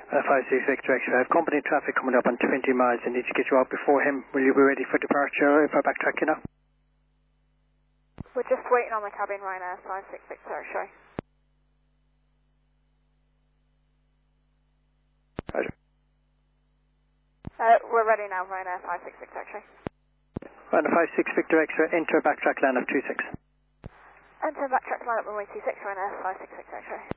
56 Victor X-ray. I have company traffic coming up on 20 miles. I need to get you out before him. Will you be ready for departure if I backtrack you now? We're just waiting on the cabin, Ryanair 56 Victor X-ray. Roger. We're ready now, Ryanair 56 Victor X-ray. Ryanair 56 Victor X-ray, enter backtrack line of 26. Enter backtrack line up runway 26, Ryanair 56 Victor X-ray.